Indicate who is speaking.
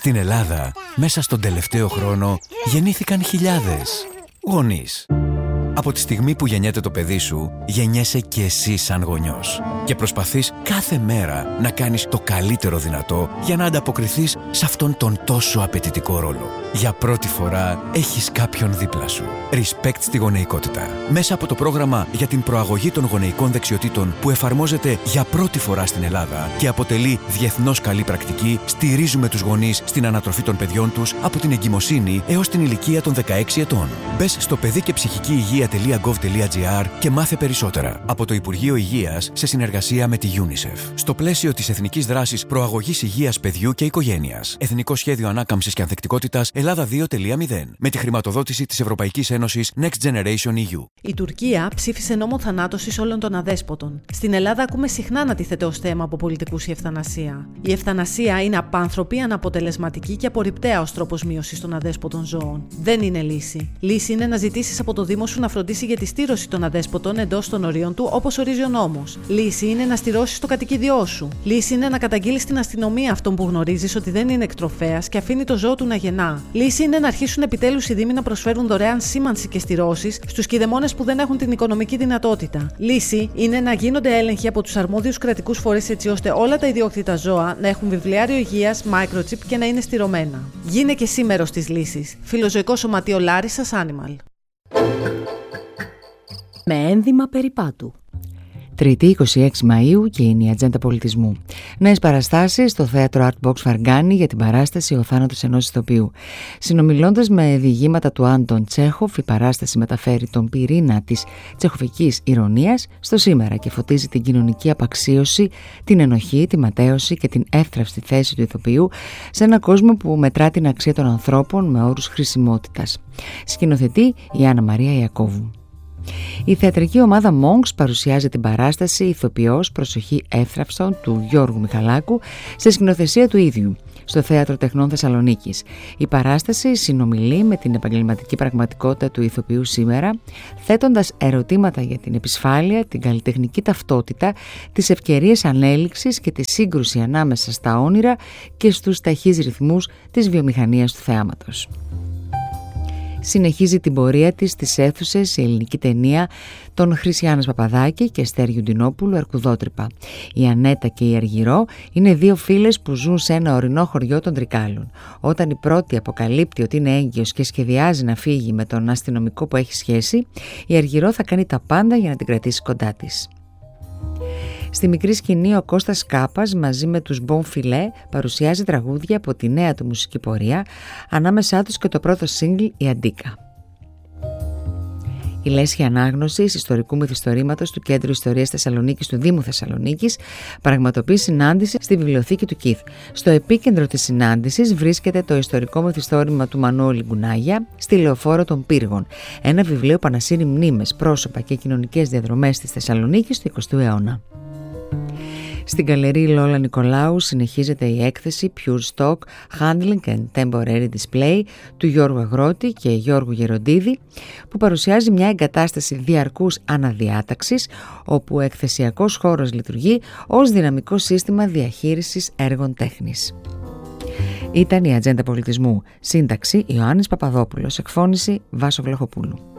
Speaker 1: Στην Ελλάδα, μέσα στον τελευταίο χρόνο, γεννήθηκαν χιλιάδες γονείς. Από τη στιγμή που γεννιέται το παιδί σου, γεννιέσαι και εσύ σαν γονιός. Και προσπαθείς κάθε μέρα να κάνεις το καλύτερο δυνατό για να ανταποκριθείς σε αυτόν τον τόσο απαιτητικό ρόλο. Για πρώτη φορά έχεις κάποιον δίπλα σου. Respect στη γονεϊκότητα. Μέσα από το πρόγραμμα για την προαγωγή των γονεϊκών δεξιοτήτων που εφαρμόζεται για πρώτη φορά στην Ελλάδα και αποτελεί διεθνώς καλή πρακτική, στηρίζουμε τους γονείς στην ανατροφή των παιδιών τους από την εγκυμοσύνη έως την ηλικία των 16 ετών. Μπες στο παιδί και ψυχική υγεία.gov.gr και μάθε περισσότερα. Από το Υπουργείο Υγείας σε συνεργασία με τη UNICEF. Στο πλαίσιο της Εθνικής Δράσης Προαγωγής Υγείας Παιδιού και Οικογένειας. Εθνικό Σχέδιο Ανάκαμψης και Ανθεκτικότητας Ελλάδα 2.0. Με τη χρηματοδότηση της Ευρωπαϊκής Ένωσης Next Generation EU.
Speaker 2: Η Τουρκία ψήφισε νόμο θανάτωσης όλων των αδέσποτων. Στην Ελλάδα ακούμε συχνά να τίθεται ως θέμα από πολιτικούς η ευθανασία. Η ευθανασία είναι απάνθρωπη, αναποτελεσματική και απορριπταία ως τρόπος μείωσης των αδέσποτων ζώων. Δεν είναι λύση. Λύση είναι να ζητήσεις από το Δήμο σου να φροντίσει για τη στήρωση των αδέσποτων εντός των ορίων του, όπως ορίζει ο νόμος. Λύση είναι να στηρώσεις το κατοικίδιό σου. Λύση είναι να καταγγείλεις στην αστυνομία αυτόν που γνωρίζεις ότι δεν είναι εκτροφέας και αφήνει το ζώο του να γεννά. Λύση είναι να αρχίσουν επιτέλους οι Δήμοι να προσφέρουν δωρεάν σήμανση και στηρώσεις στους κηδεμόνες που δεν έχουν την οικονομική δυνατότητα. Λύση είναι να γίνονται έλεγχοι από τους αρμόδιους κρατικούς φορείς έτσι ώστε όλα τα ιδιόκτητα ζώα να έχουν βιβλιάριο υγείας, microchip και να είναι στηρωμένα. Γίνε και εσύ μέρος της λύσης. Φιλοζωικό Σωματείο Λάρισσας Animal.
Speaker 3: Με ένδυμα περιπάτου. Τρίτη 26 Μαΐου και είναι η ατζέντα πολιτισμού. Νέες παραστάσεις στο θέατρο Artbox Φαργκάνη για την παράσταση «Ο θάνατος ενός ηθοποιού». Συνομιλώντας με διηγήματα του Άντων Τσέχοφ, η παράσταση μεταφέρει τον πυρήνα της τσεχοφικής ηρωνίας στο σήμερα και φωτίζει την κοινωνική απαξίωση, την ενοχή, τη ματέωση και την εύθραυστη θέση του ηθοποιού σε έναν κόσμο που μετρά την αξία των ανθρώπων με όρους χρησιμότητας. Σκηνοθετεί η Άννα Μαρία Ιακώβου. Η θεατρική ομάδα Monks παρουσιάζει την παράσταση «Ηθοποιός, προσοχή εύθραυστον» του Γιώργου Μιχαλάκου σε σκηνοθεσία του ίδιου στο Θέατρο Τεχνών Θεσσαλονίκης. Η παράσταση συνομιλεί με την επαγγελματική πραγματικότητα του ηθοποιού σήμερα, θέτοντας ερωτήματα για την επισφάλεια, την καλλιτεχνική ταυτότητα, τις ευκαιρίες ανέλυξης και τη σύγκρουση ανάμεσα στα όνειρα και στους ταχύς ρυθμούς της βιομηχανίας του θεάματος. Συνεχίζει την πορεία της στις αίθουσες η ελληνική ταινία των Χρυσιάνας Παπαδάκη και Στέριου Ντινόπουλου «Αρκουδότρυπα». Η Ανέτα και η Αργυρό είναι δύο φίλες που ζουν σε ένα ορεινό χωριό των Τρικάλων. Όταν η πρώτη αποκαλύπτει ότι είναι έγκυος και σχεδιάζει να φύγει με τον αστυνομικό που έχει σχέση, η Αργυρό θα κάνει τα πάντα για να την κρατήσει κοντά της. Στη μικρή σκηνή ο Κώστας Κάπας μαζί με τους Bon Filet παρουσιάζει τραγούδια από τη νέα του μουσική πορεία, ανάμεσά τους και το πρώτο σίγγλ «Η Αντίκα». Η λέσχη ανάγνωσης ιστορικού μυθιστορήματος του Κέντρου Ιστορίας Θεσσαλονίκης του Δήμου Θεσσαλονίκης πραγματοποιεί συνάντηση στη βιβλιοθήκη του ΚΙΘ. Στο επίκεντρο της συνάντησης βρίσκεται το ιστορικό μυθιστόρημα του Μανώλη Γκουνάγια στη Λεωφόρο των Πύργων, ένα βιβλίο που ανασύρει μνήμες, πρόσωπα και κοινωνικές διαδρομές της Θεσσαλονίκης του 20ου αιώνα. Στην Γκαλερί Λόλα Νικολάου συνεχίζεται η έκθεση Pure Stock Handling and Temporary Display του Γιώργου Αγρότη και Γιώργου Γεροντίδη, που παρουσιάζει μια εγκατάσταση διαρκούς αναδιάταξης όπου ο εκθεσιακός χώρος λειτουργεί ως δυναμικό σύστημα διαχείρισης έργων τέχνης. Ήταν η Ατζέντα Πολιτισμού. Σύνταξη Ιωάννης Παπαδόπουλος. Εκφώνηση Βάσο Βλαχοπούλου.